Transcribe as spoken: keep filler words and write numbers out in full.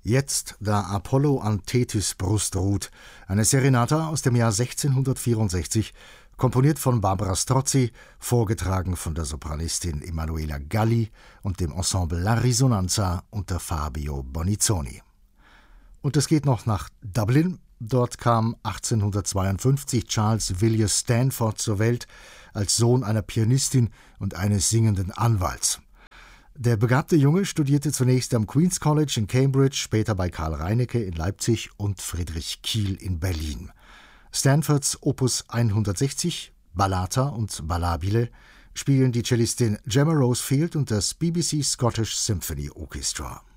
Jetzt, da Apollo an Tethys Brust ruht, eine Serenata aus dem Jahr sechzehnhundertvierundsechzig, komponiert von Barbara Strozzi, vorgetragen von der Sopranistin Emanuela Galli und dem Ensemble La Risonanza unter Fabio Bonizzoni. Und es geht noch nach Dublin. Dort kam achtzehnhundertzweiundfünfzig Charles Villiers Stanford zur Welt, als Sohn einer Pianistin und eines singenden Anwalts. Der begabte Junge studierte zunächst am Queen's College in Cambridge, später bei Karl Reinecke in Leipzig und Friedrich Kiel in Berlin. Stanfords Opus hundertsechzig, Ballata und Ballabile, spielen die Cellistin Gemma Rosefield und das B B C Scottish Symphony Orchestra.